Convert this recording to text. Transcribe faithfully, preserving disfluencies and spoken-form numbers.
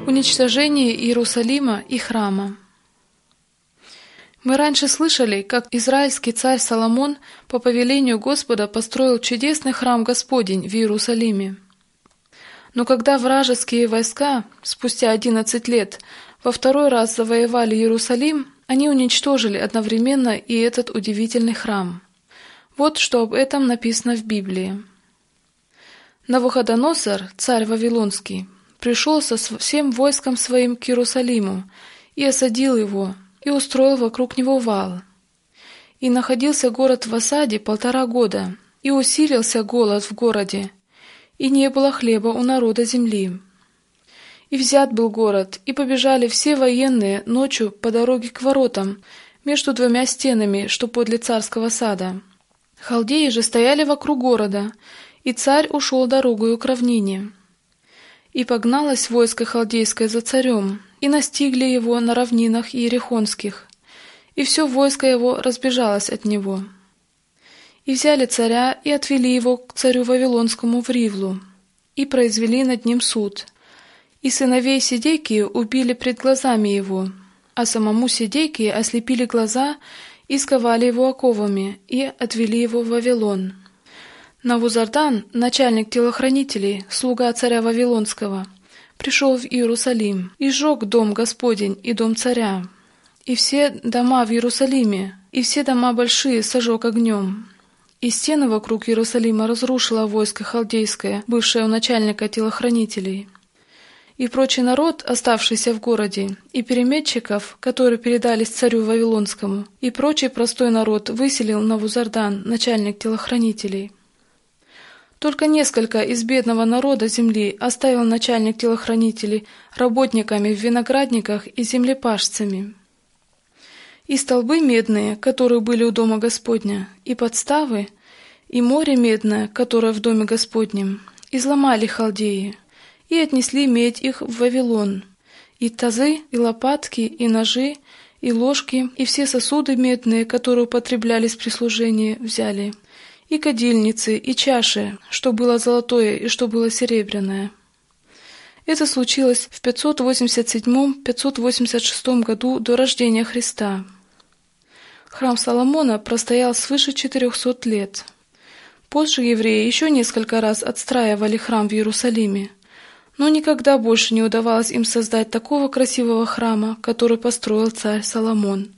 Уничтожение Иерусалима и храма. Мы раньше слышали, как израильский царь Соломон по повелению Господа построил чудесный храм Господень в Иерусалиме. Но когда вражеские войска, спустя одиннадцать лет, во второй раз завоевали Иерусалим, они уничтожили одновременно и этот удивительный храм. Вот что об этом написано в Библии. Навуходоносор, царь Вавилонский, пришел со всем войском своим к Иерусалиму и осадил его, и устроил вокруг него вал. И находился город в осаде полтора года, и усилился голод в городе, и не было хлеба у народа земли. И взят был город, и побежали все военные ночью по дороге к воротам, между двумя стенами, что подле царского сада. Халдеи же стояли вокруг города, и царь ушел дорогою к равнине. И погналось войско халдейское за царем, и настигли его на равнинах иерихонских, и все войско его разбежалось от него. И взяли царя, и отвели его к царю Вавилонскому в Ривлу, и произвели над ним суд. И сыновей Седекии убили пред глазами его, а самому Седекии ослепили глаза и сковали его оковами, и отвели его в Вавилон. Навузардан, начальник телохранителей, слуга царя Вавилонского, пришел в Иерусалим и сжег дом Господень и дом царя, и все дома в Иерусалиме, и все дома большие сожег огнем. И стены вокруг Иерусалима разрушило войско халдейское, бывшее у начальника телохранителей. И прочий народ, оставшийся в городе, и переметчиков, которые передались царю Вавилонскому, и прочий простой народ выселил Навузардан, начальник телохранителей. Только несколько из бедного народа земли оставил начальник телохранителей работниками в виноградниках и землепашцами. И столбы медные, которые были у дома Господня, и подставы, и море медное, которое в доме Господнем, изломали халдеи, и отнесли медь их в Вавилон, и тазы, и лопатки, и ножи, и ложки, и все сосуды медные, которые употреблялись при служении, взяли, и кадильницы, и чаши, что было золотое и что было серебряное. Это случилось в пятьсот восемьдесят седьмом — пятьсот восемьдесят шестом году до рождения Христа. Храм Соломона простоял свыше четырехсот лет. Позже евреи еще несколько раз отстраивали храм в Иерусалиме, но никогда больше не удавалось им создать такого красивого храма, который построил царь Соломон.